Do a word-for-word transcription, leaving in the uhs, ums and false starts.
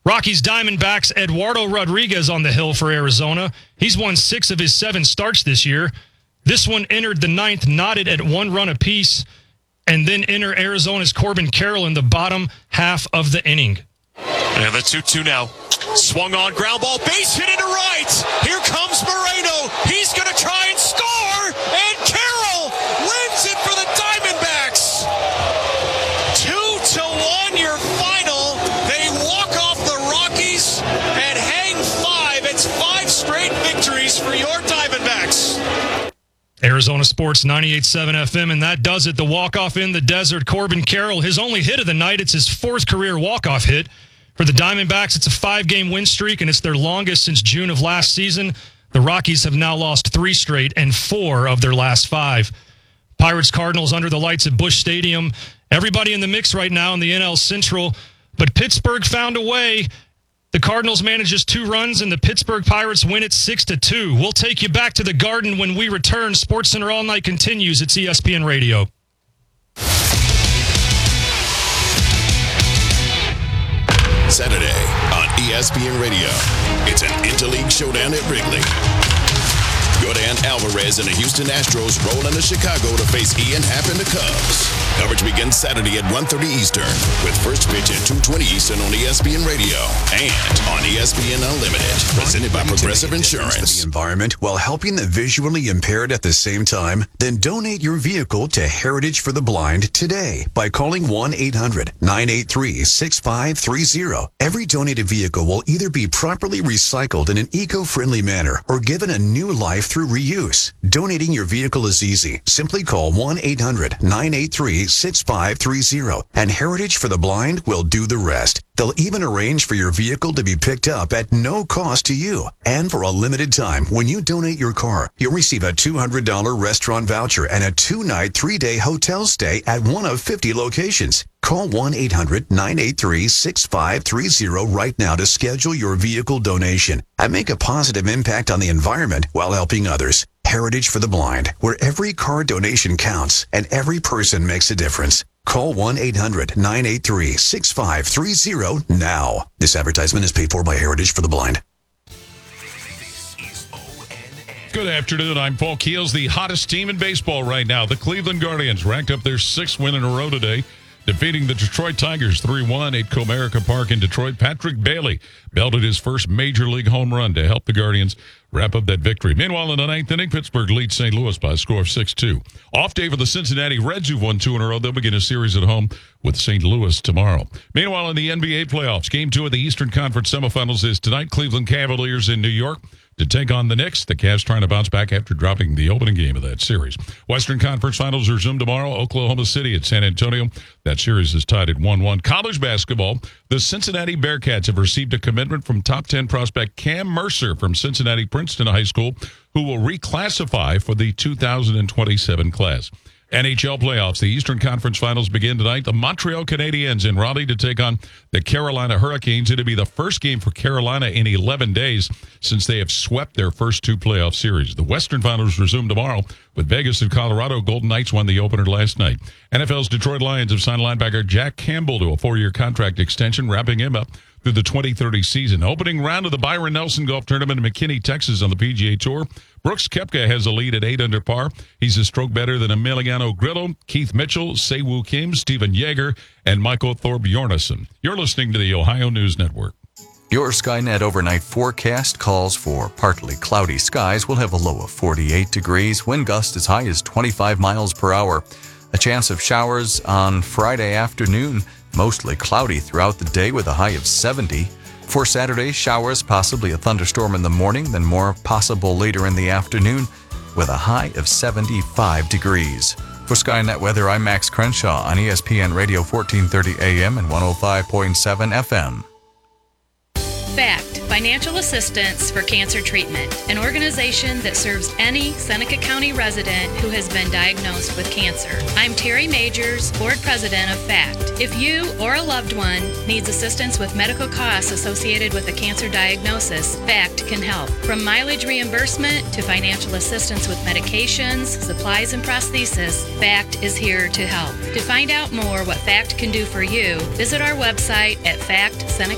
Rockies Diamondbacks Eduardo Rodriguez on the hill for Arizona. He's won six of his seven starts this year. This one entered the ninth, knotted at one run apiece, and then enter Arizona's Corbin Carroll in the bottom half of the inning. And the two two now. Swung on, ground ball, base hit into right. Here comes Moreno. He's going to try and score, and Carroll wins it for the Diamondbacks. Two to one, your final. They walk off the Rockies and hang five. It's five straight victories for your Diamondbacks. Arizona Sports ninety-eight point seven F M, and that does it. The walk-off in the desert. Corbin Carroll, his only hit of the night. It's his fourth career walk-off hit. For the Diamondbacks, it's a five-game win streak, and it's their longest since June of last season. The Rockies have now lost three straight and four of their last five. Pirates-Cardinals under the lights at Busch Stadium. Everybody in the mix right now in the N L Central, but Pittsburgh found a way. The Cardinals manage just two runs, and the Pittsburgh Pirates win it six to two. We'll take you back to the Garden when we return. SportsCenter All Night continues. It's E S P N Radio. Saturday on E S P N Radio. It's an interleague showdown at Wrigley. Yordan Alvarez and the Houston Astros roll into Chicago to face Ian Happ and the Cubs. Coverage begins Saturday at one thirty Eastern with first pitch at two twenty Eastern on E S P N Radio and on E S P N Unlimited. Presented by Progressive Insurance. The environment while helping the visually impaired at the same time? Then donate your vehicle to Heritage for the Blind today by calling one eight hundred nine eight three six five three zero. Every donated vehicle will either be properly recycled in an eco-friendly manner or given a new life through reuse. Donating your vehicle is easy. Simply call one eight hundred nine eight three six five three zero and Heritage for the Blind will do the rest. They'll even arrange for your vehicle to be picked up at no cost to you. And for a limited time, when you donate your car, you'll receive a two hundred dollars restaurant voucher and a two-night, three-day hotel stay at one of fifty locations. Call one eight hundred nine eight three six five three zero right now to schedule your vehicle donation and make a positive impact on the environment while helping others. Heritage for the Blind, where every car donation counts and every person makes a difference. Call one eight hundred nine eight three six five three zero now. This advertisement is paid for by Heritage for the Blind. Good afternoon. I'm Paul Keels. The hottest team in baseball right now, the Cleveland Guardians, racked up their sixth win in a row today, defeating the Detroit Tigers three one at Comerica Park in Detroit. Patrick Bailey belted his first major league home run to help the Guardians wrap up that victory. Meanwhile, in the ninth inning, Pittsburgh leads Saint Louis by a score of six two. Off day for the Cincinnati Reds, who've won two in a row. They'll begin a series at home with Saint Louis tomorrow. Meanwhile, in the N B A playoffs, game two of the Eastern Conference semifinals is tonight. Cleveland Cavaliers in New York to take on the Knicks. The Cavs trying to bounce back after dropping the opening game of that series. Western Conference Finals resume tomorrow. Oklahoma City at San Antonio. That series is tied at one one. College basketball, the Cincinnati Bearcats have received a commitment from top ten prospect Cam Mercer from Cincinnati Princeton High School, who will reclassify for the two thousand twenty-seven class. N H L playoffs. The Eastern Conference Finals begin tonight. The Montreal Canadiens in Raleigh to take on the Carolina Hurricanes. It'll be the first game for Carolina in eleven days since they have swept their first two playoff series. The Western Finals resume tomorrow with Vegas and Colorado. Golden Knights won the opener last night. N F L's Detroit Lions have signed linebacker Jack Campbell to a four-year contract extension, wrapping him up through the twenty thirty season. Opening round of the Byron Nelson Golf Tournament in McKinney, Texas on the P G A Tour. Brooks Koepka has a lead at eight under par. He's a stroke better than Emiliano Grillo, Keith Mitchell, Siwoo Kim, Stephen Yeager, and Michael Thorbjornsson. You're listening to the Ohio News Network. Your Skynet overnight forecast calls for partly cloudy skies. We'll have a low of forty-eight degrees, wind gusts as high as twenty-five miles per hour. A chance of showers on Friday afternoon, mostly cloudy throughout the day with a high of seventy. For Saturday, showers, possibly a thunderstorm in the morning, then more possible later in the afternoon with a high of seventy-five degrees. For Skynet Weather, I'm Max Crenshaw on E S P N Radio fourteen thirty A M and one oh five point seven F M. FACT, Financial Assistance for Cancer Treatment, an organization that serves any Seneca County resident who has been diagnosed with cancer. I'm Terry Majors, Board President of FACT. If you or a loved one needs assistance with medical costs associated with a cancer diagnosis, FACT can help. From mileage reimbursement to financial assistance with medications, supplies, and prosthesis, FACT is here to help. To find out more what FACT can do for you, visit our website at fact seneca